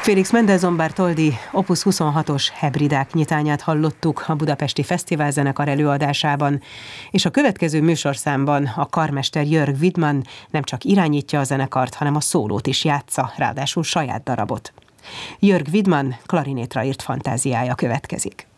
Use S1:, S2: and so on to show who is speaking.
S1: Félix Mendelssohn Bartholdy Opus 26-os Hebridák nyitányát hallottuk a Budapesti Fesztiválzenekar előadásában, és a következő műsorszámban a karmester Jörg Widmann nem csak irányítja a zenekart, hanem a szólót is játsza, ráadásul saját darabot. Jörg Widmann klarinétra írt fantáziája következik.